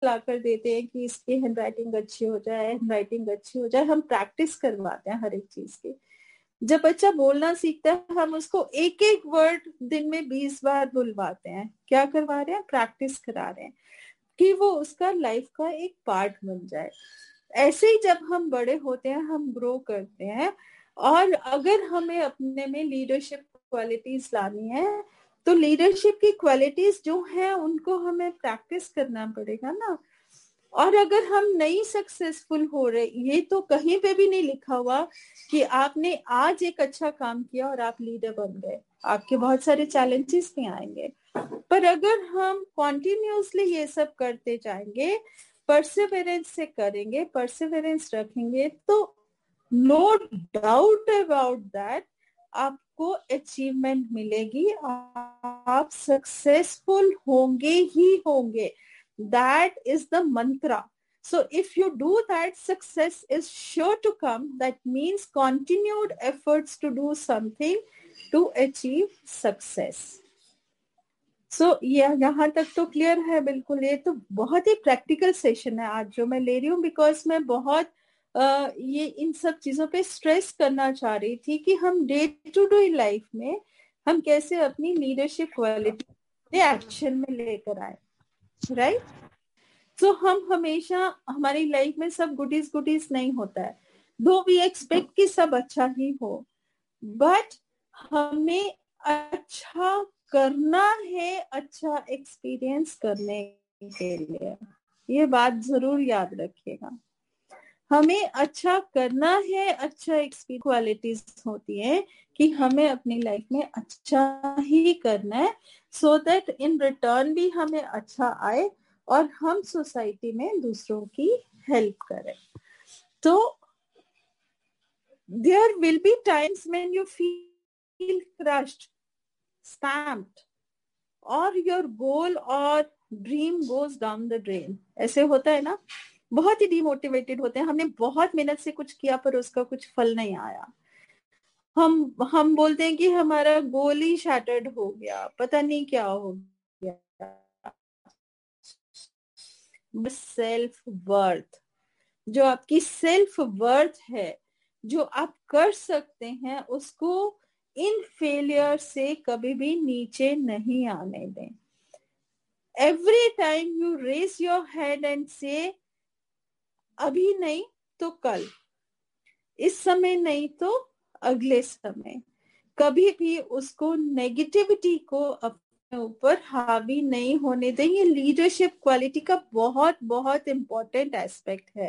ला कर देते हैं कि इसकी हैंडराइटिंग अच्छी हो जाए, हैंडराइटिंग अच्छी हो जाए, हम प्रैक्टिस करवाते हैं हर एक चीज की। जब बच्चा बोलना सीखता है हम उसको एक एक वर्ड दिन में 20 बार बुलवाते हैं। क्या करवा रहे हैं? प्रैक्टिस करा रहे हैं कि वो उसका लाइफ का एक पार्ट बन जाए। ऐसे ही जब हम बड़े होते हैं हम ग्रो करते हैं, और अगर हमें अपने में लीडरशिप क्वालिटीज लानी है तो लीडरशिप की क्वालिटीज जो है उनको हमें प्रैक्टिस करना पड़ेगा ना। और अगर हम नहीं सक्सेसफुल हो रहे, ये तो कहीं पे भी नहीं लिखा हुआ कि आपने आज एक अच्छा काम किया और आप लीडर बन गए, आपके बहुत सारे चैलेंजेस भी आएंगे। पर अगर हम कॉन्टिन्यूसली ये सब करते जाएंगे, परसिवरेंस से करेंगे, परसिवरेंस रखेंगे, तो नो डाउट अबाउट दैट आपको अचीवमेंट मिलेगी, आप सक्सेसफुल होंगे ही होंगे। That is the mantra. So if you do that, success is sure to come. That means continued efforts to do something to achieve success. So यहाँ तक तो clear है बिल्कुल। ये तो बहुत ही प्रैक्टिकल सेशन है आज जो मैं ले रही हूँ, बिकॉज मैं बहुत ये इन सब चीजों पे स्ट्रेस करना चाह रही थी कि हम डे टू डे लाइफ में हम कैसे अपनी लीडरशिप क्वालिटी एक्शन में लेकर आए, राइट? तो हम हमेशा हमारी लाइफ में सब गुडीज गुडीज नहीं होता है, दो वी एक्सपेक्ट कि सब अच्छा ही हो, बट हमें अच्छा करना है अच्छा एक्सपीरियंस करने के लिए। ये बात जरूर याद रखिएगा, हमें अच्छा करना है, अच्छा एक्सपीरियंस क्वालिटीज होती है कि हमें अपनी लाइफ में अच्छा ही करना है, सो दैट इन रिटर्न भी हमें अच्छा आए और हम सोसाइटी में दूसरों की हेल्प करें। तो there will be times when you feel crushed, stamped, और योर गोल और dream goes down the drain. ऐसे होता है ना, बहुत ही डिमोटिवेटेड होते हैं, हमने बहुत मेहनत से कुछ किया पर उसका कुछ फल नहीं आया। हम बोलते हैं कि हमारा गोल ही शैटर्ड हो गया, पता नहीं क्या हो गया। सेल्फ वर्थ, जो आपकी सेल्फ वर्थ है, जो आप कर सकते हैं, उसको इन फेलियर से कभी भी नीचे नहीं आने दें। Every time you raise your head and से अभी नहीं तो कल, इस समय नहीं तो अगले समय, कभी भी उसको नेगेटिविटी को अपने ऊपर हावी नहीं होने दें। ये लीडरशिप क्वालिटी का बहुत बहुत इंपॉर्टेंट एस्पेक्ट है।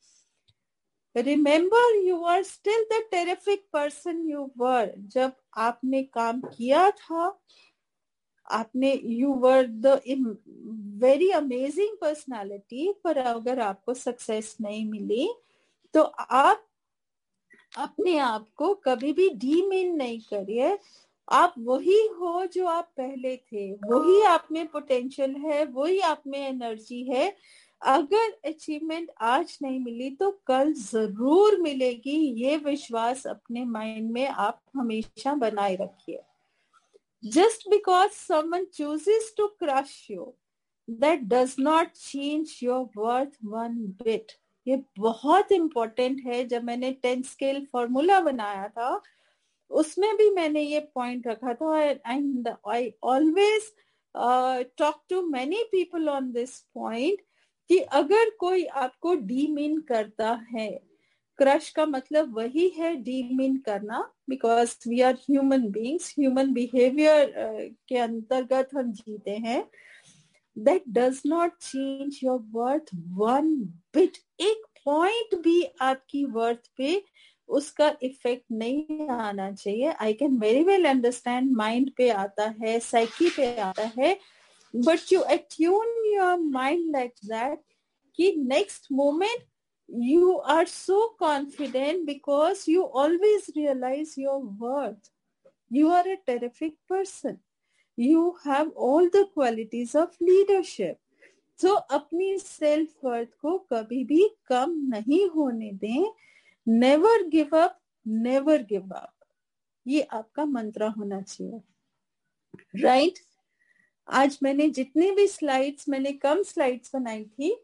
Remember you are still the terrific person you were. जब आपने काम किया था, आपने you were the very amazing personality, पर अगर आपको सक्सेस नहीं मिली तो आप अपने आप को कभी भी डीमीन नहीं करिए। आप वही हो जो आप पहले थे, वही आप में पोटेंशियल है, वही आप में एनर्जी है। अगर अचीवमेंट आज नहीं मिली तो कल जरूर मिलेगी, ये विश्वास अपने माइंड में आप हमेशा बनाए रखिए। Just because someone chooses to crush you, that does not change your worth one bit. ये बहुत इंपॉर्टेंट है। जब मैंने 10 स्केल फॉर्मूला बनाया था उसमें भी मैंने ये पॉइंट रखा था, and I always talk to many people on this point कि अगर कोई आपको डीमीन करता है, क्रश का मतलब वही है डीमीन करना, because we are human beings, human behaviour के अंतर्गत हम जीते हैं। That does not change your worth one bit. एक पॉइंट भी आपकी वर्थ पे उसका इफेक्ट नहीं आना चाहिए। I can very well understand mind पे आता है, साइकी पे आता है, but you attune your mind like that कि next moment you are so confident because you always realize your worth. You are a terrific person. You have all the qualities of leadership. So अपनी self worth को कभी भी कम नहीं होने दें। Never give up, never give up. ये आपका मंत्र होना चाहिए, राइट? आज मैंने जितनी भी स्लाइड्स, मैंने कम स्लाइड्स बनाई थी,